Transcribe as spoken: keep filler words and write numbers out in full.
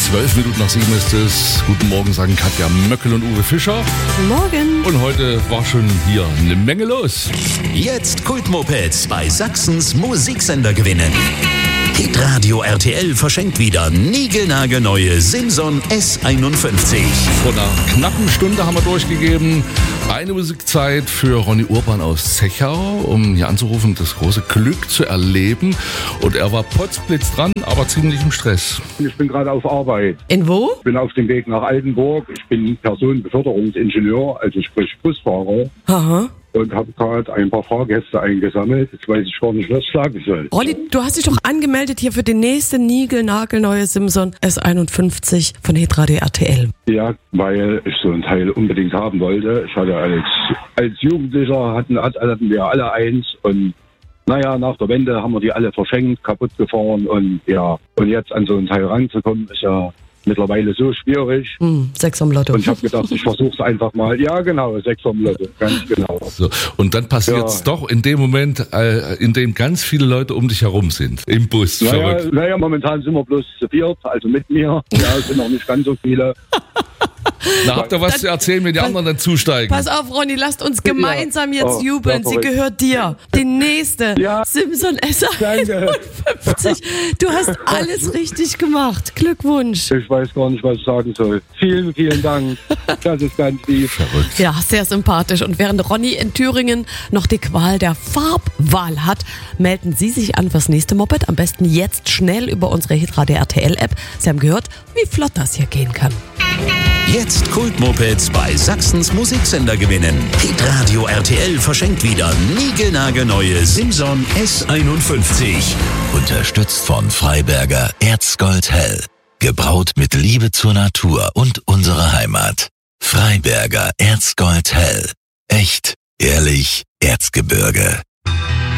Zwölf Minuten nach sieben ist es. Guten Morgen, sagen Katja Möckel und Uwe Fischer. Guten Morgen. Und heute war schon hier eine Menge los. Jetzt Kultmopeds bei Sachsens Musiksender gewinnen. Hitradio R T L verschenkt wieder niegelnagelneue Simson S einundfünfzig. Vor einer knappen Stunde haben wir durchgegeben. Eine Musikzeit für Ronny Urban aus Zechau, um hier anzurufen, das große Glück zu erleben. Und er war potzblitz dran, aber ziemlich im Stress. Ich bin gerade auf Arbeit. In wo? Ich bin auf dem Weg nach Altenburg. Ich bin Personenbeförderungsingenieur, also sprich Busfahrer. Aha. Und habe gerade ein paar Fahrgäste eingesammelt. Jetzt weiß ich gar nicht, was ich sagen soll. Ronny, du hast dich doch angemeldet hier für die nächste niegelnagelneue Simson S einundfünfzig von Hitradio R T L. Ja, weil ich so ein Teil unbedingt haben wollte. Ich hatte als, als Jugendlicher, hatten, hatten wir alle eins und naja, nach der Wende haben wir die alle verschenkt, kaputt gefahren und ja, und jetzt an so ein Teil ranzukommen, ist ja mittlerweile so schwierig. Hm, sechs am Lotto. Und ich habe gedacht, ich versuche es einfach mal. Ja, genau, sechs am Lotto, ganz genau. So, und dann passiert es ja doch in dem Moment, äh, in dem ganz viele Leute um dich herum sind, im Bus. Naja, Verrückt. naja, momentan sind wir bloß zu viert, also mit mir. Ja, es sind noch nicht ganz so viele. Na, habt ihr was Dann- zu erzählen, wenn die anderen dann zusteigen? Pass auf, Ronny, lasst uns gemeinsam jetzt Oh, jubeln. ja, Sie verrückt. gehört dir. Die nächste Ja. Simson S Danke. einundfünfzig. Du hast alles richtig gemacht. Glückwunsch. Ich weiß gar nicht, was ich sagen soll. Vielen, vielen Dank. Das ist ganz lieb. Verrückt. Ja, sehr sympathisch. Und während Ronny in Thüringen noch die Qual der Farbwahl hat, melden Sie sich an fürs nächste Moped. Am besten jetzt schnell über unsere Hitradio R T L-App. Sie haben gehört, wie flott das hier gehen kann. Jetzt Kultmopeds bei Sachsens Musiksender gewinnen. Hitradio R T L verschenkt wieder niegelnagelneue Simson S einundfünfzig. Unterstützt von Freiberger Erzgold Hell. Gebraut mit Liebe zur Natur und unserer Heimat. Freiberger Erzgold Hell. Echt, ehrlich, Erzgebirge.